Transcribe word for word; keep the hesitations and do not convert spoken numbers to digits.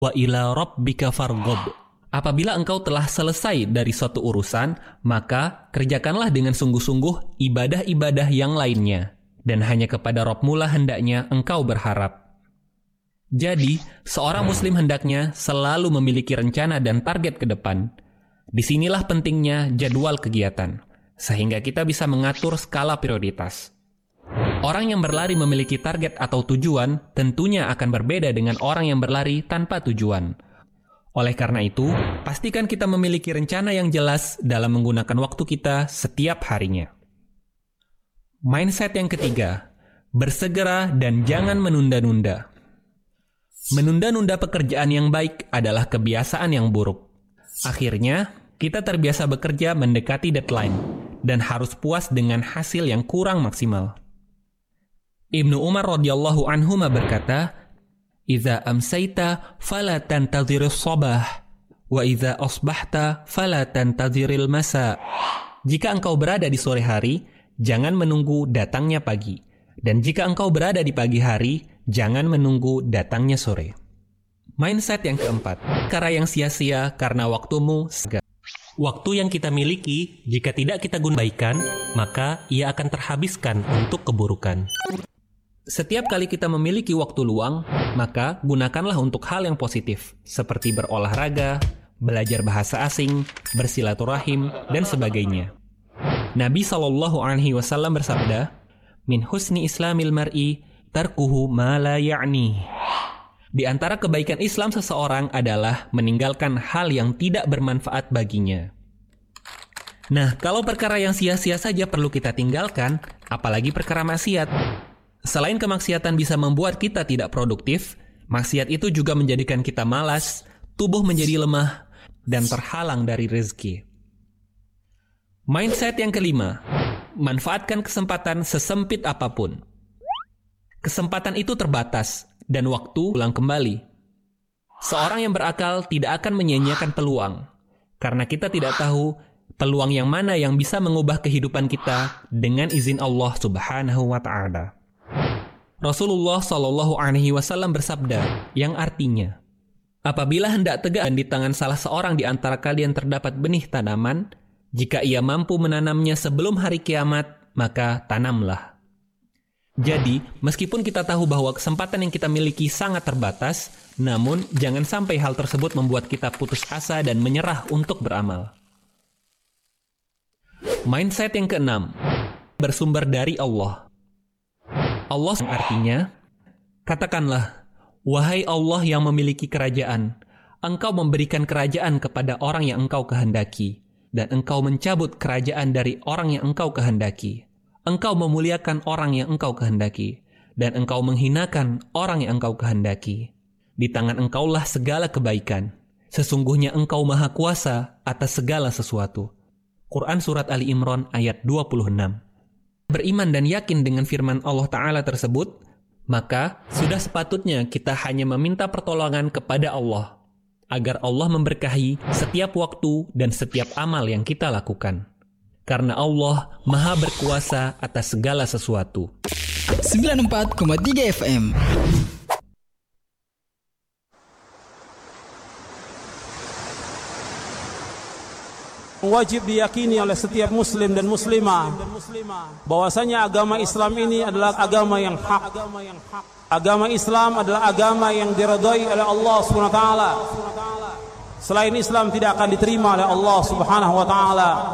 wa ila rabbika farghab. Apabila engkau telah selesai dari suatu urusan, maka kerjakanlah dengan sungguh-sungguh ibadah-ibadah yang lainnya, dan hanya kepada Rabb-Mu lah hendaknya engkau berharap. Jadi, seorang muslim hendaknya selalu memiliki rencana dan target ke depan. Disinilah pentingnya jadwal kegiatan, sehingga kita bisa mengatur skala prioritas. Orang yang berlari memiliki target atau tujuan tentunya akan berbeda dengan orang yang berlari tanpa tujuan. Oleh karena itu, pastikan kita memiliki rencana yang jelas dalam menggunakan waktu kita setiap harinya. Mindset yang ketiga, bersegera dan jangan menunda-nunda. Menunda-nunda pekerjaan yang baik adalah kebiasaan yang buruk. Akhirnya, kita terbiasa bekerja mendekati deadline dan harus puas dengan hasil yang kurang maksimal. Ibnu Umar radhiyallahu anhuma berkata, "Idza amsayta fala tantadhirus sabah, wa idza asbahta fala tantadhiril masa." Jika engkau berada di sore hari, jangan menunggu datangnya pagi. Dan jika engkau berada di pagi hari, jangan menunggu datangnya sore. Mindset yang keempat, perkara yang sia-sia karena waktumu segala. Waktu yang kita miliki, jika tidak kita gunakan, maka ia akan terhabiskan untuk keburukan. Setiap kali kita memiliki waktu luang, maka gunakanlah untuk hal yang positif, seperti berolahraga, belajar bahasa asing, bersilaturahim, dan sebagainya. Nabi shallallahu alaihi wasallam bersabda, "Min husni islamil mar'i tarkuhu ma la ya'ni." Di antara kebaikan Islam seseorang adalah meninggalkan hal yang tidak bermanfaat baginya. Nah, kalau perkara yang sia-sia saja perlu kita tinggalkan, apalagi perkara maksiat. Selain kemaksiatan bisa membuat kita tidak produktif, maksiat itu juga menjadikan kita malas, tubuh menjadi lemah, dan terhalang dari rezeki. Mindset yang kelima, manfaatkan kesempatan sesempit apapun. Kesempatan itu terbatas, dan waktu ulang kembali. Seorang yang berakal tidak akan menyia-nyiakan peluang, karena kita tidak tahu peluang yang mana yang bisa mengubah kehidupan kita dengan izin Allah Subhanahu wa Ta'ala. Rasulullah Shallallahu Alaihi Wasallam bersabda, yang artinya, apabila hendak tegak di tangan salah seorang di antara kalian terdapat benih tanaman, jika ia mampu menanamnya sebelum hari kiamat, maka tanamlah. Jadi, meskipun kita tahu bahwa kesempatan yang kita miliki sangat terbatas, namun jangan sampai hal tersebut membuat kita putus asa dan menyerah untuk beramal. Mindset yang keenam, bersumber dari Allah. Allah yang artinya, katakanlah, wahai Allah yang memiliki kerajaan, engkau memberikan kerajaan kepada orang yang engkau kehendaki, dan engkau mencabut kerajaan dari orang yang engkau kehendaki. Engkau memuliakan orang yang engkau kehendaki, dan engkau menghinakan orang yang engkau kehendaki. Di tangan engkaulah segala kebaikan. Sesungguhnya engkau maha kuasa atas segala sesuatu. Quran Surat Ali Imran ayat dua puluh enam. Beriman dan yakin dengan firman Allah Ta'ala tersebut, maka sudah sepatutnya kita hanya meminta pertolongan kepada Allah, agar Allah memberkahi setiap waktu dan setiap amal yang kita lakukan. Karena Allah maha berkuasa atas segala sesuatu. sembilan puluh empat koma tiga F M. Wajib diyakini oleh setiap muslim dan muslimah bahwasanya agama Islam ini adalah agama yang hak. Agama Islam adalah agama yang diridhai oleh Allah Subhanahu wa taala. Selain Islam tidak akan diterima oleh Allah Subhanahu wa taala.